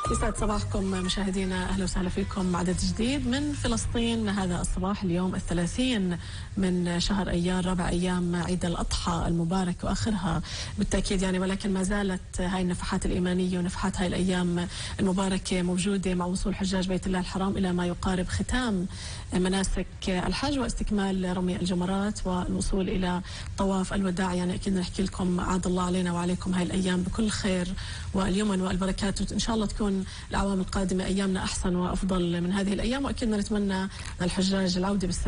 يسعد صباحكم مشاهدينا، أهلا وسهلا فيكم عدد جديد من فلسطين هذا الصباح. اليوم 30 من شهر أيار، رابع أيام عيد الأضحى المبارك وآخرها بالتأكيد يعني، ولكن ما زالت هاي النفحات الإيمانية ونفحات هاي الأيام المباركة موجودة مع وصول حجاج بيت الله الحرام إلى ما يقارب ختام مناسك الحج واستكمال رمي الجمرات والوصول إلى طواف الوداع. يعني أكيد نحكي لكم عاد الله علينا وعليكم هاي الأيام بكل خير واليمن والبركات، وإن شاء الله تكون الأعوام القادمة أيامنا أحسن وأفضل من هذه الأيام، وأكيد نتمنى للحجاج العودة بالسلامة